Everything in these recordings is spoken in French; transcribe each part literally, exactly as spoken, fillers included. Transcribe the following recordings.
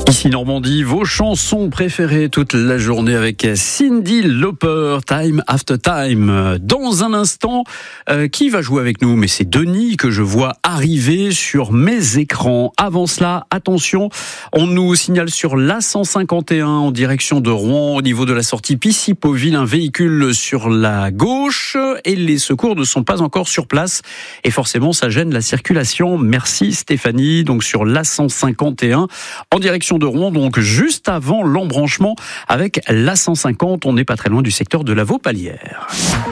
Ici Normandie, vos chansons préférées toute la journée avec Cyndi Lauper, Time After Time. Dans un instant, euh, qui va jouer avec nous ? Mais c'est Denis que je vois arriver sur mes écrans. Avant cela, attention, on nous signale sur l'A cent cinquante et un en direction de Rouen, au niveau de la sortie Pissipoville, un véhicule sur la gauche et les secours ne sont pas encore sur place. Et forcément, ça gêne la circulation. Merci Stéphanie. Donc sur l'A cent cinquante et un en direction de Rouen, donc juste avant l'embranchement avec l'A cent cinquante. On n'est pas très loin du secteur de la Vaupalière.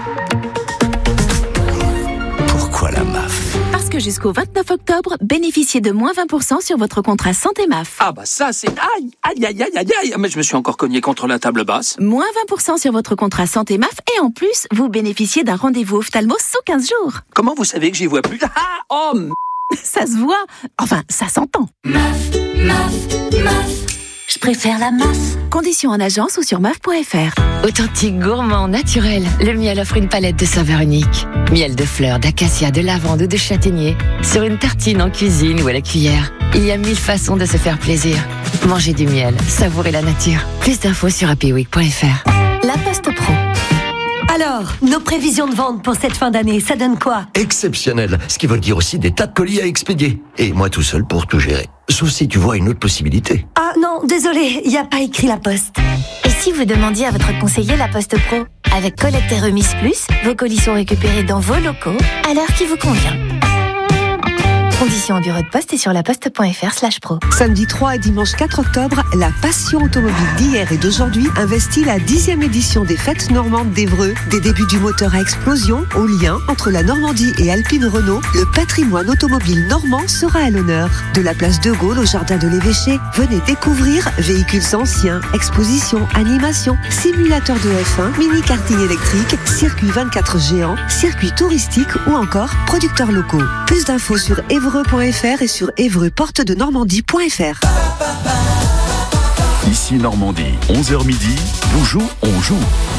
Pourquoi la M A F ? Parce que jusqu'au vingt-neuf octobre, bénéficiez de moins vingt pour cent sur votre contrat santé M A F. Ah bah ça c'est... Aïe, aïe, aïe, aïe, aïe, aïe. Mais je me suis encore cogné contre la table basse. Moins vingt pour cent sur votre contrat santé M A F et en plus, vous bénéficiez d'un rendez-vous ophtalmo sous quinze jours. Comment vous savez que j'y vois plus ? Ah, oh, m... Ça se voit. Enfin, ça s'entend. M A F, M A F, M A F. Je préfère la M A F. Conditions en agence ou sur M A F point F R. Authentique, gourmand, naturel, le miel offre une palette de saveurs uniques. Miel de fleurs, d'acacia, de lavande ou de châtaignier. Sur une tartine, en cuisine ou à la cuillère. Il y a mille façons de se faire plaisir. Mangez du miel, savourez la nature. Plus d'infos sur happy week point F R. La Poste Pro. Alors, nos prévisions de vente pour cette fin d'année, ça donne quoi ? Exceptionnel, ce qui veut dire aussi des tas de colis à expédier. Et moi tout seul pour tout gérer. Sauf si tu vois une autre possibilité. Ah non, désolé, il n'y a pas écrit la Poste. Et si vous demandiez à votre conseiller la Poste Pro ? Avec collecte et remise plus, vos colis sont récupérés dans vos locaux à l'heure qui vous convient. Conditions en bureau de poste et sur laposte point F R slash pro. Samedi trois et dimanche quatre octobre, la passion automobile d'hier et d'aujourd'hui investit la dixième édition des Fêtes Normandes d'Évreux. Des débuts du moteur à explosion au lien entre la Normandie et Alpine Renault, le patrimoine automobile normand sera à l'honneur. De la place de Gaulle au jardin de l'Évêché, venez découvrir véhicules anciens, expositions, animations, simulateurs de F un, mini-karting électrique, circuit vingt-quatre géants, circuits touristiques ou encore producteurs locaux. Plus d'infos sur évreux point F R et sur évreux porte de normandie point F R. Ici Normandie, onze heures midi, Bonjour, on joue.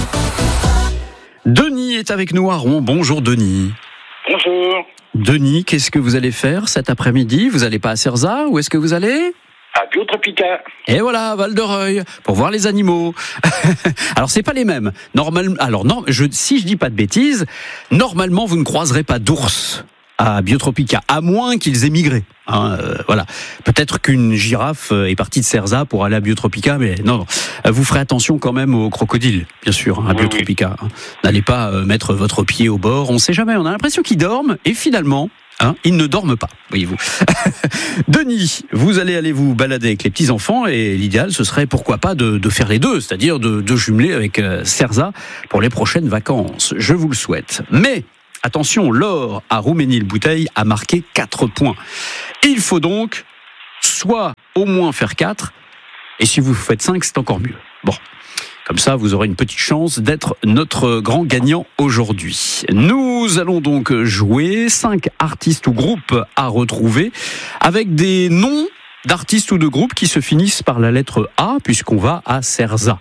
Denis est avec nous à Rouen. Bonjour Denis. Bonjour. Denis, qu'est-ce que vous allez faire cet après-midi ? Vous n'allez pas à Cerzat ? Où est-ce que vous allez ? À Biotropica. Et voilà, Val de Reuil, pour voir les animaux. Alors, c'est pas les mêmes. Normalement, alors, non, je, si je dis pas de bêtises, normalement, vous ne croiserez pas d'ours à Biotropica, à moins qu'ils aient migré. Hein, euh, voilà. Peut-être qu'une girafe est partie de Cerzat pour aller à Biotropica, mais non, non. Vous ferez attention quand même aux crocodiles, bien sûr, hein, à oui, Biotropica. Oui. N'allez pas euh, mettre votre pied au bord. On ne sait jamais. On a l'impression qu'ils dorment et finalement, hein, ils ne dorment pas. Voyez-vous. Denis, vous allez aller vous balader avec les petits enfants et l'idéal, ce serait pourquoi pas de, de faire les deux, c'est-à-dire de, de jumeler avec euh, Cerzat pour les prochaines vacances. Je vous le souhaite. Mais attention, Laure à Rouménil-Bouteille a marqué quatre points. Il faut donc soit au moins faire quatre, et si vous faites cinq, c'est encore mieux. Bon, comme ça, vous aurez une petite chance d'être notre grand gagnant aujourd'hui. Nous allons donc jouer cinq artistes ou groupes à retrouver, avec des noms d'artistes ou de groupes qui se finissent par la lettre A, puisqu'on va à Cerzat.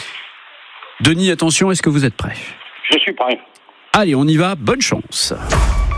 Denis, attention, est-ce que vous êtes prêt ? Je suis prêt. Allez, on y va, bonne chance.